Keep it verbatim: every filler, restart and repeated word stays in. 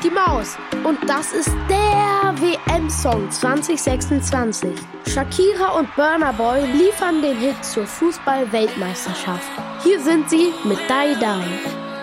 Mickey Mouse. Und das ist der W M-Song zwanzig sechsundzwanzig. Shakira und Burna Boy liefern den Hit zur Fußball-Weltmeisterschaft. Hier sind sie mit Die Die.